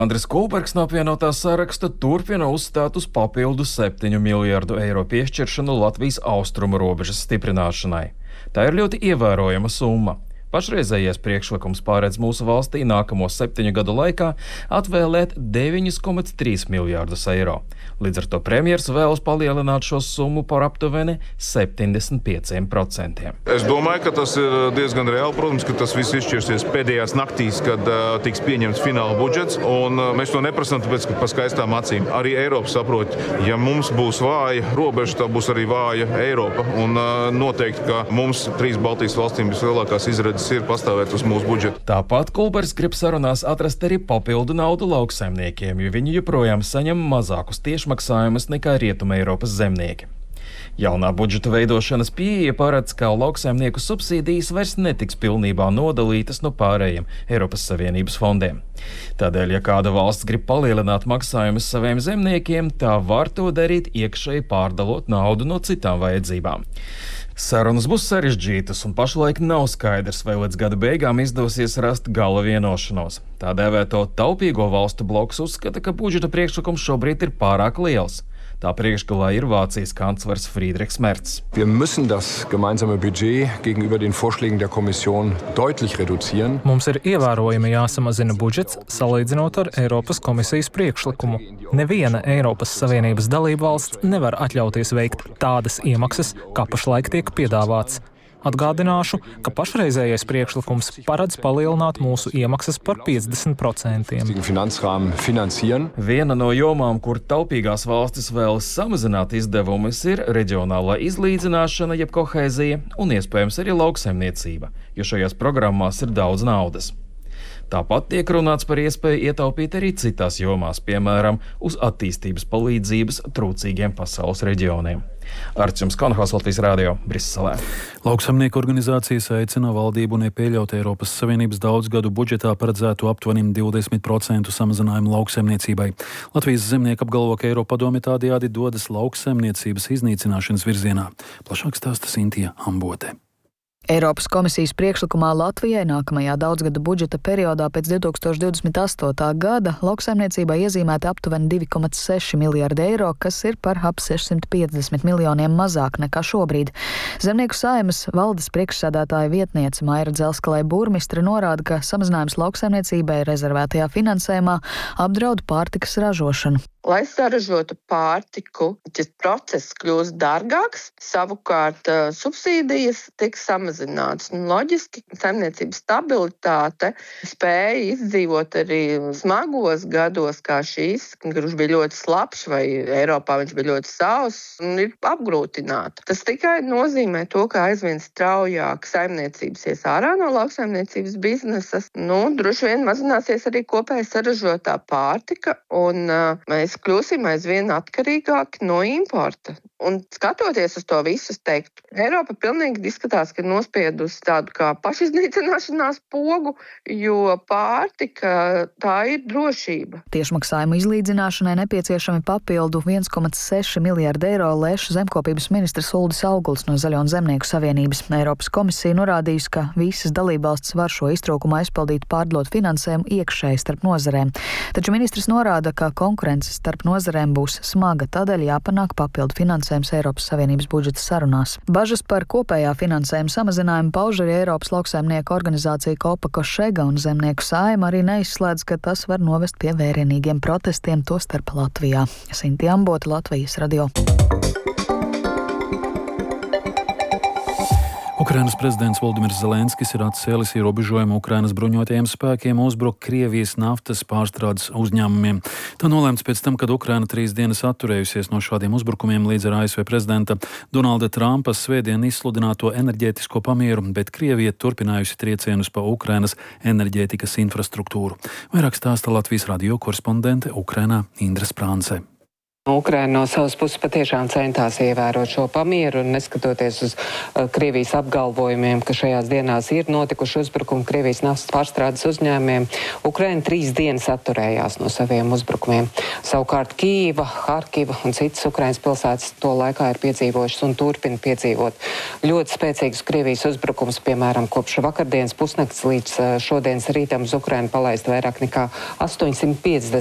Andris Kulbergs no apvienotā saraksta turpina uzstāt uz papildu 7 miljardu eiro piešķiršanu Latvijas austrumu robežas stiprināšanai. Tā ir ļoti ievērojama summa. Pašreizējais priekšlikums pārēdz mūsu valstī nākamo 7 gadu laikā atvēlēt 9,3 miljārdus eiro. Līdz ar to premjers vēlas palielināt šo summu par aptuveni 75%. Es domāju, ka tas ir diezgan reāli. Protams, ka tas viss izšķirsies pēdējās naktīs, kad tiks pieņemts fināla budžets. Un mēs to neprasām, tāpēc, ka pa skaistām acīm. Arī Eiropa saprot, ja mums būs vāja robeža, tā būs arī vāja Eiropa. Un noteikti, ka mums 3 Baltijas valstīm vislielākās izredzes ir pastāvēt uz mūsu budžetu. Tāpat Kulbergs grib sarunās atrast arī papildu naudu lauksaimniekiem, jo viņi joprojām saņem mazākus tiešmaksājumus nekā Rietuma Eiropas zemnieki. Jaunā budžeta veidošanas pieeja paredz, ka lauksaimnieku subsīdijas vairs netiks pilnībā nodalītas no pārējiem Eiropas Savienības fondiem. Tādēļ, ja kāda valsts grib palielināt maksājumus saviem zemniekiem, tā var to darīt iekšēji pārdalot naudu no citām vajadzībām. Sarunas būs sarežģītas un pašlaik nav skaidrs, vai līdz gada beigām izdosies rast gala vienošanos. Tā dēvēto taupīgo valstu bloks uzskata, ka budžeta priekšlikums šobrīd ir pārāk liels. Tā priekšgalā ir Vācijas kanclers Friedrichs Merz. Wir müssen das gemeinsame Budget gegenüber den Vorschlägen der Kommission deutlich reduzieren. Mums ir ievērojami jāsamazina budžets, salīdzinot ar Eiropas komisijas priekšlikumu. Neviena Eiropas Savienības dalībvalsts nevar atļauties veikt tādas iemaksas, kā pašlaik tiek piedāvāts. Atgādināšu, ka pašreizējais priekšlikums paredz palielināt mūsu iemaksas par 50%. Viena no jomām, kur taupīgās valstis vēlas samazināt izdevumus, ir reģionālā izlīdzināšana, jeb kohēzija, un iespējams arī lauksaimniecība, jo šajās programmās ir daudz naudas. Tāpat tiek runāts par iespēju ietaupīt arī citās jomās, piemēram, uz attīstības palīdzības trūcīgiem pasaules reģioniem. Arčuns Konhaus, Latvijas radio, Briselē. Lauksaimnieku organizācijas aicina valdību nepieļaut Eiropas Savienības daudzgadu budžetā paredzētu aptuveni 20% samazinājumu lauksaimniecībai. Latvijas zemnieki apgalvo, ka Eiropadome tādējādi dodas lauksaimniecības iznīcināšanas virzienā. Plašāk stāsta Sintija Ambote. Eiropas komisijas priekšlikumā Latvijai nākamajā daudzgada budžeta periodā pēc 2028. gada lauksaimniecībai iezīmēta aptuveni 2,6 miljārdi eiro, kas ir par ap 650 miljoniem mazāk nekā šobrīd. Zemnieku saeimas valdes priekšsēdētāja vietniece Maira Dzelskalai burmistre norāda, ka samazinājums lauksaimniecībai rezervētajā finansējumā apdraud pārtikas ražošanu. Lai saražotu pārtiku, šis process kļūst dārgāks, savukārt subsīdijas tiek samazinātas. Loģiski, saimniecības stabilitāte spēja izdzīvot arī smagos gados kā šīs, kurš bija ļoti slapjš vai Eiropā viņš bija ļoti sauss un ir apgrūtināta. Tas tikai nozīmē to, ka aizvien straujāk saimniecības ies ārā no lauksaimniecības biznesas. Droši vien mazināsies arī kopēji saražotā pārtika un mēs kļūsim aizvien atkarīgāki no importa. Un skatoties uz to visu, teiktu, Eiropa pilnīgi izskatās, ka nospiedusi tādu kā pašiznīcināšanās pogu, jo pārtika tā ir drošība. Tiešmaksājumu izlīdzināšanai nepieciešami papildu 1,6 miljārdu eiro lēš zemkopības ministrs Uldis Auguls no Zaļo un Zemnieku savienības. Eiropas komisija norādījusi, ka visas dalībvalstis var šo iztrūkumu aizpildīt pārdalot finansējumu iekšēji starp nozarēm. Taču ministrs norāda, ka konkurences starp nozarēm būs smaga, tādēļ jāpanāk papildu finansējums Eiropas Savienības budžeta sarunās. Bažas par kopējā finansējuma samazinājumu pauž arī Eiropas lauksaimnieku organizācija Kopa Košega un Zemnieku saeima arī neizslēdz, ka tas var novest pie vērienīgiem protestiem, tostarp Latvijā. Sintija Ambote, Latvijas radio. Ukrainas prezidents Voldimirs Zelenskis ir atcēlis ierobežojumu Ukrainas bruņotajiem spēkiem uzbrukt Krievijas naftas pārstrādes uzņēmumiem. Tā nolēmts pēc tam, kad Ukraina 3 dienas atturējusies no šādiem uzbrukumiem līdz ar ASV prezidenta Donalda Trumpa svētdien izsludināto enerģētisko pamieru, bet Krievija turpinājusi triecienus pa Ukrainas enerģētikas infrastruktūru. Vairāk stāsta Latvijas radio korespondente Ukrainā Indra Sprānce. Ukraina no savas puses patiešām centās ievērot šo pamieru, un neskatoties uz Krievijas apgalvojumiem, ka šajās dienās ir notikuši uzbrukumi Krievijas naftas pārstrādes uzņēmumiem, Ukraina 3 dienas atturējās no saviem uzbrukumiem. Savukārt Kīva, Harkiva un citas Ukrainas pilsētas to laikā ir piedzīvojušas un turpina piedzīvot ļoti spēcīgus Krievijas uzbrukumus, piemēram, kopš vakardienas pusnakts līdz šodienas rītam uz Ukrainu palaist vairāk nekā 850